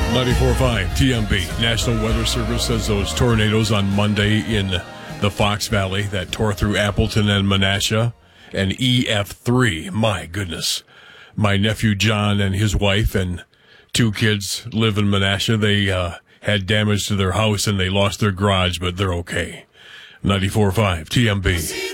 94.5 TMB. National Weather Service says those tornadoes on Monday in the Fox Valley that tore through Appleton and Menasha and EF3. My goodness. My nephew John and his wife and 2 kids live in Menasha. They had damage to their house and they lost their garage, but they're okay. 94.5 TMB.